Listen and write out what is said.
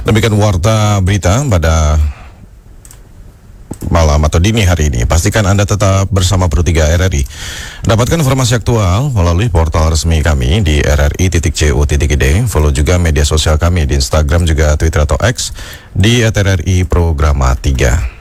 Demikian warta berita pada malam atau dini hari ini. Pastikan Anda tetap bersama Pro 3 RRI. Dapatkan informasi aktual melalui portal resmi kami di rri.co.id. Follow juga media sosial kami di Instagram juga Twitter atau X di @RRI Programa 3.